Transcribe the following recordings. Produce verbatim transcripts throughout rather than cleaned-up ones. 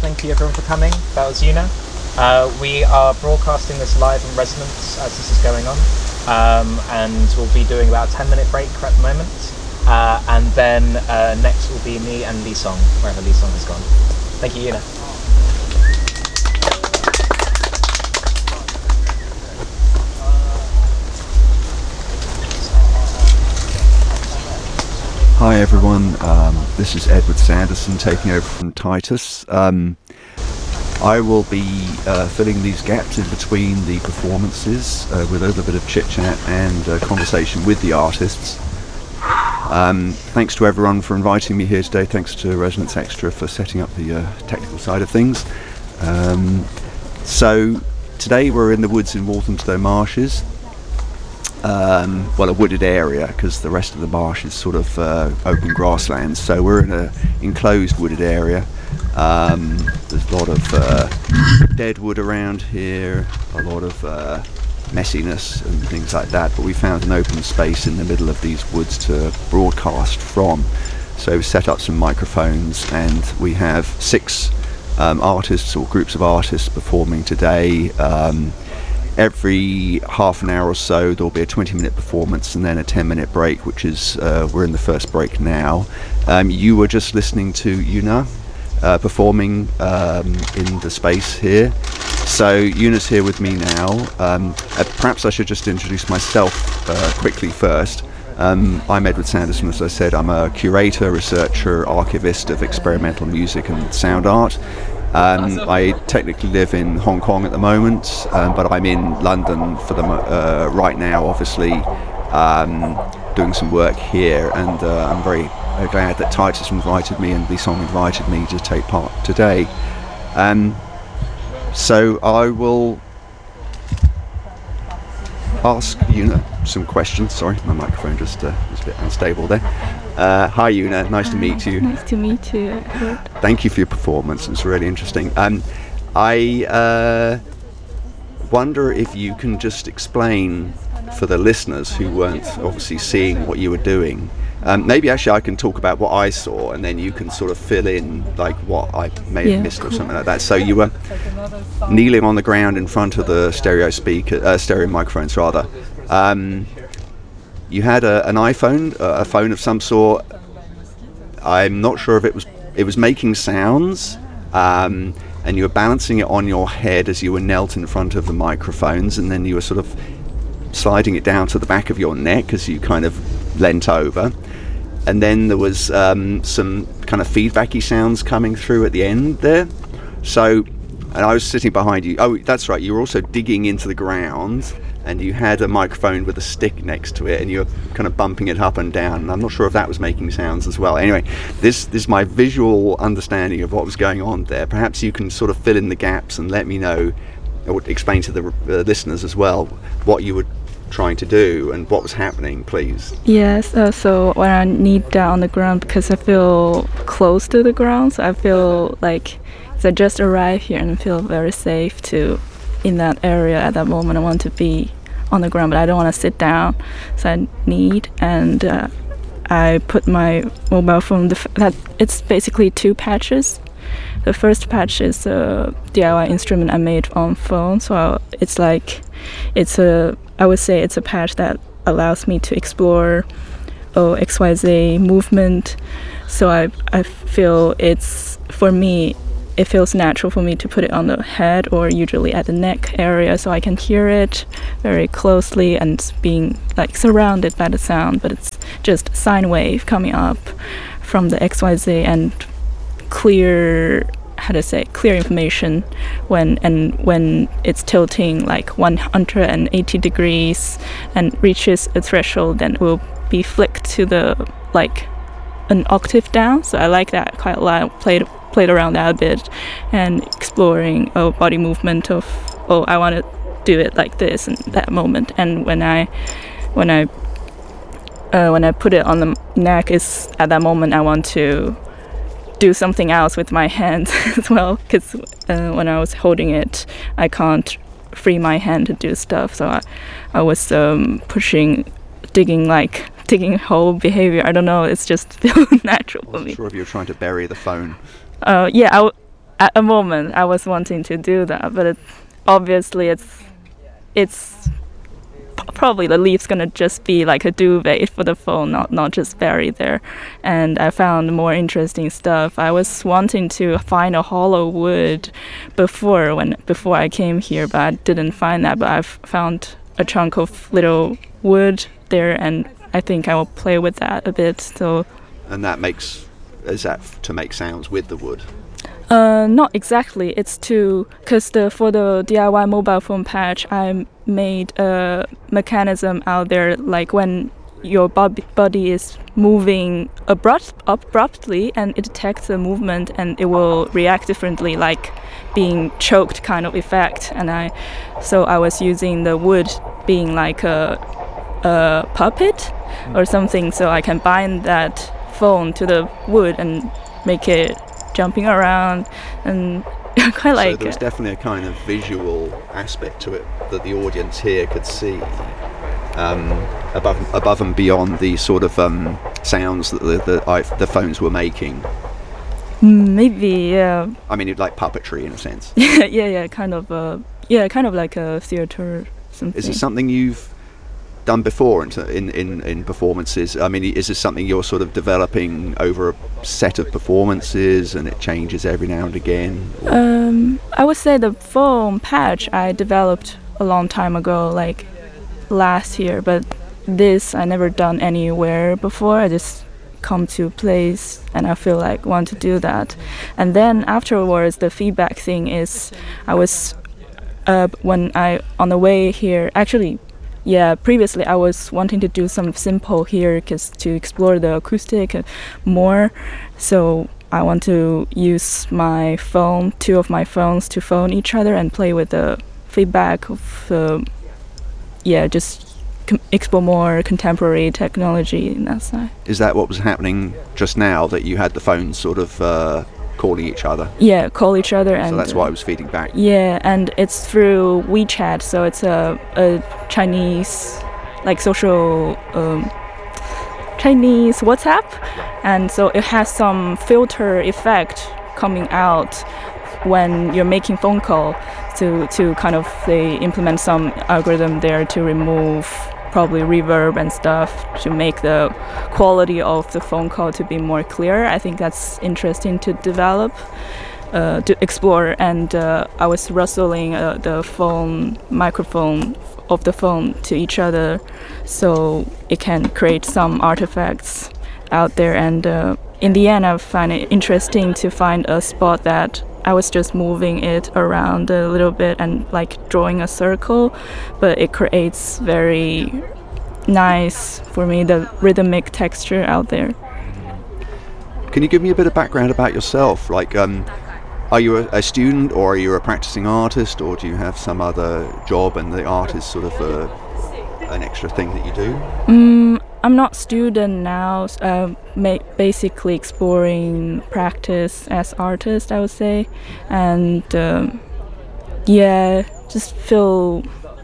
Thank you everyone for coming. That was Yuna. Uh, we are broadcasting this live in Resonance as this is going on, um, and we'll be doing about a ten minute break at the moment, uh, and then uh, next will be me and Lee Song, wherever Lee Song has gone. Thank you, Yuna. Hi everyone, um, this is Edward Sanderson taking over from Titus. Um, I will be uh, filling these gaps in between the performances uh, with a little bit of chit chat and uh, conversation with the artists. Um, thanks to everyone for inviting me here today, thanks to Resonance Extra for setting up the uh, technical side of things. Um, so today we're in the woods in Walthamstow Marshes. Um, well, a wooded area, because the rest of the marsh is sort of uh, open grasslands. So we're in an enclosed wooded area. Um, there's a lot of uh, dead wood around here, a lot of uh, messiness and things like that. But we found an open space in the middle of these woods to broadcast from. So we've set up some microphones, and we have six um, artists or groups of artists performing today. Um, Every half an hour or so there'll be a twenty minute performance and then a ten minute break, which is, uh, we're in the first break now. Um, you were just listening to Yuna uh, performing um, in the space here. So Yuna's here with me now. Um, uh, perhaps I should just introduce myself uh, quickly first. Um, I'm Edward Sanderson, as I said. I'm a curator, researcher, archivist of experimental music and sound art. Um, I technically live in Hong Kong at the moment, um, but I'm in London for the uh, right now, obviously, um, doing some work here, and uh, I'm very uh, glad that Titus invited me and Lee Song invited me to take part today. Um, so I will ask Yuna some questions. Sorry, my microphone just uh, was a bit unstable there. Uh, hi Yuna, nice to meet you. Nice to meet you, Edward. Thank you for your performance, it's really interesting. Um, I uh, wonder if you can just explain for the listeners who weren't obviously seeing what you were doing. Um, maybe actually I can talk about what I saw and then you can sort of fill in like what I may have yeah, missed cool. or something like that. So you were kneeling on the ground in front of the stereo speaker, uh, stereo microphones rather. Um, You had a, an iPhone, a phone of some sort. I'm not sure if it was it was making sounds, um, and you were balancing it on your head as you were knelt in front of the microphones, and then you were sort of sliding it down to the back of your neck as you kind of leant over. And then there was um, some kind of feedbacky sounds coming through at the end there. So, and I was sitting behind you. Oh, that's right. You were also digging into the ground. And you had a microphone with a stick next to it, and you were kind of bumping it up and down. And I'm not sure if that was making sounds as well. Anyway, this, this is my visual understanding of what was going on there. Perhaps you can sort of fill in the gaps and let me know, or explain to the uh, listeners as well, what you were trying to do and what was happening, please. Yes, uh, so when I kneel down on the ground, because I feel close to the ground, so I feel like I just arrived here and feel very safe to in that area at that moment. I want to be on the ground, but I don't want to sit down, so I need and uh, I put my mobile phone. The f- that it's basically two patches. The first patch is a D I Y instrument I made on phone, so it's like it's a I would say it's a patch that allows me to explore oh, X Y Z movement. So I I feel it's for me. It feels natural for me to put it on the head or usually at the neck area, so I can hear it very closely and being like surrounded by the sound, but it's just sine wave coming up from the X Y Z and clear, how to say, clear information when and when it's tilting like one hundred eighty degrees and reaches a threshold, then it will be flicked to the like an octave down. So I like that quite a lot. Played played around that a bit and exploring oh body movement of oh I want to do it like this in that moment. And when I when I uh, when I put it on the neck, is at that moment I want to do something else with my hands as well, because uh, when I was holding it I can't free my hand to do stuff, so I, I was um, pushing, digging like digging hole behavior. I don't know, it's just natural for me. I'm not sure if you're trying to bury the phone. Uh, yeah, I, w- at a moment I was wanting to do that, but it, obviously it's it's probably the leaf's gonna just be like a duvet for the phone, not not just buried there. And I found more interesting stuff. I was wanting to find a hollow wood before when before I came here, but I didn't find that. But I've found a chunk of little wood there, and I think I will play with that a bit. So. And that makes is that to make sounds with the wood? Uh, not exactly. It's to because the for the D I Y mobile phone patch, I made a mechanism out there, like when your bo- body is moving abrupt abruptly, and it detects the movement, and it will react differently, like being choked kind of effect. And I, so I was using the wood being like a a puppet or something, so I can bind that phone to the wood and make it jumping around, and quite like. So there's definitely a kind of visual aspect to it that the audience here could see, um, above above and beyond the sort of um, sounds that the the, I, the phones were making. Maybe, yeah. I mean, it's like puppetry in a sense. yeah, yeah, kind of. Uh, yeah, kind of like a theater. Something. Is it something you've done before in, in in in performances? I mean, is this something you're sort of developing over a set of performances, and it changes every now and again? Um, I would say the foam patch I developed a long time ago, like last year. But this I never done anywhere before. I just come to a place and I feel like want to do that. And then afterwards, the feedback thing is, I was uh, when I on the way here actually. Yeah, previously I was wanting to do some simple here because to explore the acoustic more. So I want to use my phone, two of my phones, to phone each other and play with the feedback of the, yeah, just com- explore more contemporary technology in that side. Is that what was happening just now, that you had the phones sort of uh, calling each other? Yeah, call each other. And so that's why I was feeding back. Yeah, and it's through WeChat, so it's a, a Chinese, like social um, Chinese WhatsApp, and so it has some filter effect coming out when you're making phone call to to kind of they implement some algorithm there to remove probably reverb and stuff to make the quality of the phone call to be more clear. I think that's interesting to develop, uh, to explore. And uh, I was rustling uh, the phone microphone of the phone to each other, so it can create some artifacts out there. And uh, in the end, I find it interesting to find a spot that I was just moving it around a little bit and like drawing a circle, but it creates very nice for me the rhythmic texture out there. Can you give me a bit of background about yourself? Like, um, are you a, a student, or are you a practicing artist, or do you have some other job and the art is sort of a, an extra thing that you do? Mm, I'm not student now. Uh, ma- basically exploring practice as artist, I would say, and um, yeah, just feel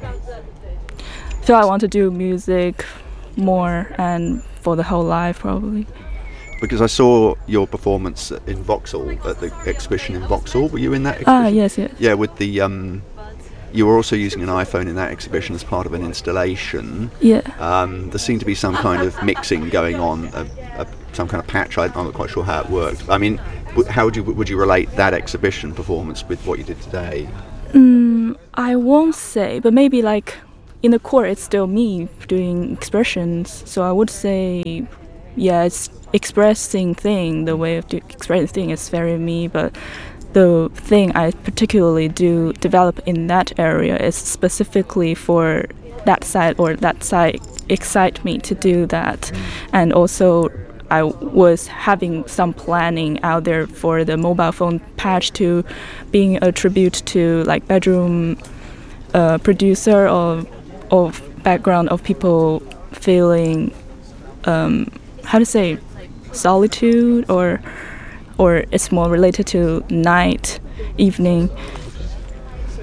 feel I want to do music more and for the whole life probably. Because I saw your performance in Vauxhall at the exhibition in Vauxhall. Were you in that exhibition? Ah, yes, yes. Yeah, with the um, you were also using an iPhone in that exhibition as part of an installation. Yeah. Um, there seemed to be some kind of mixing going on, a, a, some kind of patch. I, I'm not quite sure how it worked. I mean, w- how would you would you relate that exhibition performance with what you did today? Mm, I won't say, but maybe like in the core, it's still me doing expressions. So I would say, yeah, it's expressing thing. The way of do- expressing thing is very me, but the thing I particularly do develop in that area is specifically for that side, or that side excite me to do that. And also I was having some planning out there for the mobile phone patch to being a tribute to like bedroom uh, producer or of background of people feeling um, how to say solitude, or or it's more related to night, evening.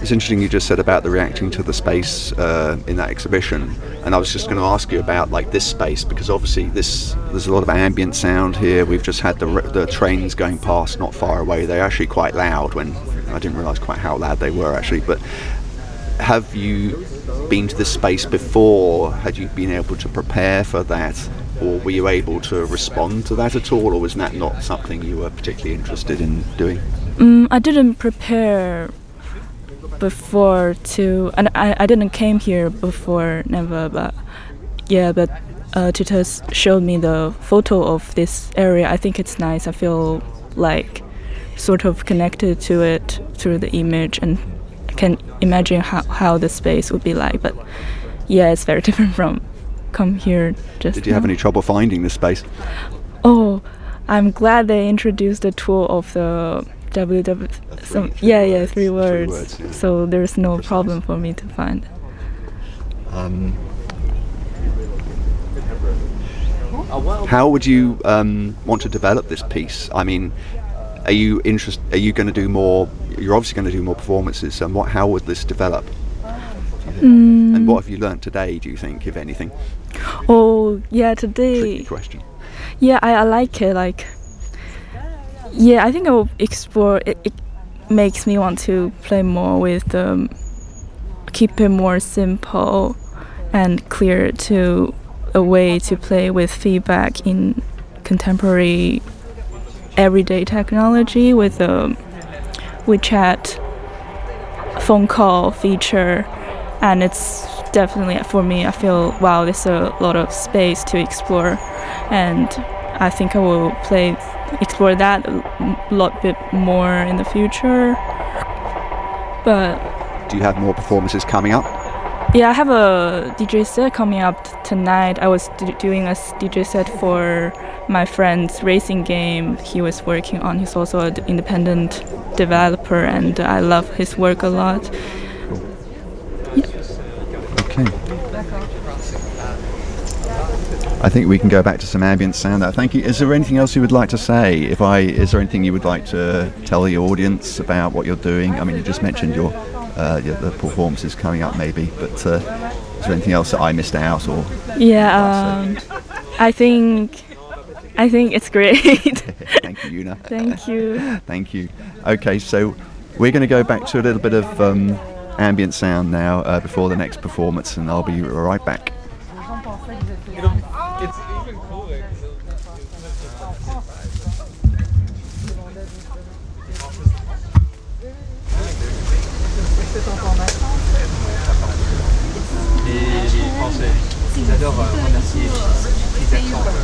it's interesting you just said about the reacting to the space uh, in that exhibition, and I was just going to ask you about like this space, because obviously this there's a lot of ambient sound here. We've just had the the trains going past not far away. They're actually quite loud. When I didn't realise quite how loud they were actually. But have you been to this space before? Had you been able to prepare for that, or were you able to respond to that at all, or was that not something you were particularly interested in doing? Mm, I didn't prepare before to, and I, I didn't came here before, never, but yeah, but uh, Titus showed me the photo of this area. I think it's nice. I feel like sort of connected to it through the image, and I can imagine how, how the space would be like. But yeah, it's very different from come here just Did you now. have any trouble finding this space? Oh, I'm glad they introduced the tool of the W W. Some, Three- three yeah, yeah, words. three words. Three words, yeah. So there's no problem for me to find. Um, how would you um, want to develop this piece? I mean, are you interest? Are you going to do more? You're obviously going to do more performances. And what? How would this develop? Mm. And what have you learnt today? Do you think, if anything? Oh, yeah, today. Tricky question. Yeah, I, I like it. Like, yeah, I think I will explore. It, it makes me want to play more with um, keep it more simple and clear to a way to play with feedback in contemporary everyday technology with a WeChat phone call feature. And it's definitely, for me, I feel, wow, there's a lot of space to explore, and I think I will play, explore that a lot bit more in the future. But Do you have more performances coming up? yeah, I have a D J set coming up t- tonight. I was d- doing a s- D J set for my friend's racing game he was working on. He's also an independent developer, and I love his work a lot. Okay. I think we can go back to some ambient sound now. Thank you. Is there anything else you would like to say? If I, is there anything you would like to tell the audience about what you're doing? I mean, you just mentioned your, uh, your the performances coming up, maybe. But uh, is there anything else that I missed out, or? Yeah, um, I think I think it's great. Thank you, Una. Thank you. Thank you. Okay, so we're going to go back to a little bit of um, ambient sound now uh, before the next performance, and I'll be right back. It's even cooler. Les Français, ils adorent remercier les accents.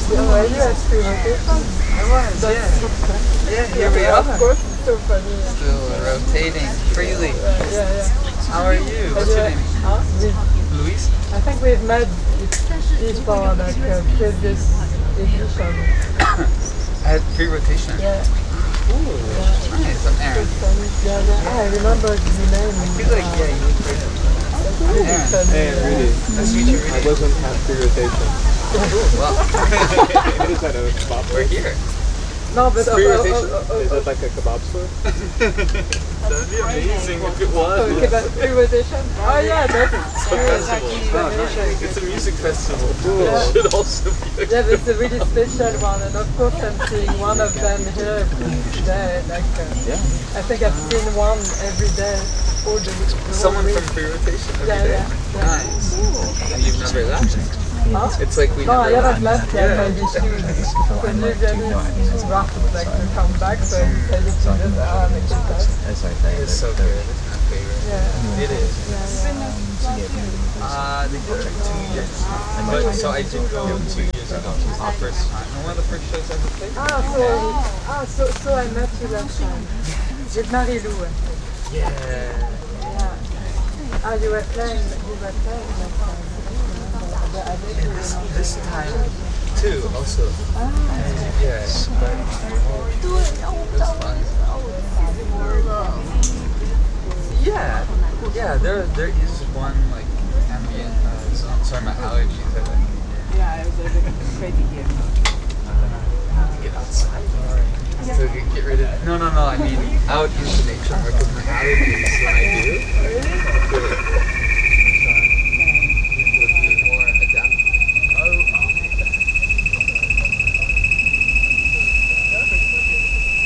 Yeah, here we are. Of course, it's so funny. Still rotating freely. Yeah, yeah. How are you? What's your name? Huh? We, Louise? I think we've met before, like uh, previous edition. At free rotation. Yeah. Ooh, nice. I'm Aaron. Yeah, yeah. Ah, I remember the name. I feel like, yeah, you look great. Really Aaron. funny. Hey, really? Nice to meet you, I Rudy. wasn't at free rotation. Well, It is at a kebab we're store. here. No, but uh, Free uh, rotation? uh, uh, Is uh, it like a kebab store? That'd be amazing if it okay, but free rotation? Oh yeah, that's It's a music festival. It should also be a yeah, but it's a really special one, and of course I'm seeing one of them here today. Like, uh, I think I've seen one every day. All the, the whole someone week. from free rotation every Yeah, day. yeah, yeah. Nice. And you've never left. Huh? It's like we No, I never haven't left yet, but you should. Because usually it's rough like to come back, so I decided to just uh, make it back. It's so good. It's my favorite. Yeah. It is. Yeah, yeah. Uh, they took two years. But, so I did go two years ago. The first time. And one of the first shows I ever played. Ah, so, ah, so, so I met you last time. With Marie-Lou. Yeah. Yeah. Ah, you were playing, you were playing last time. I met you This, in- this time too, also. Yeah, but it was fun. Yeah, yeah. There, there is one like ambient. Uh, so, sorry, my allergies. I think. Yeah, it was a bit crazy here. Get outside. to get, get rid of. No, no, no. I mean out into nature because my allergies when I do.